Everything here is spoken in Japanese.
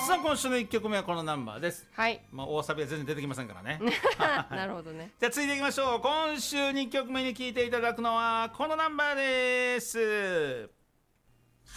さあ今週の1曲目はこのナンバーです。 はい。 大サビは全然出てきませんからねなるほどね。 じゃあ続いていきましょう。今週2曲目に聴いていただくのはこのナンバーです。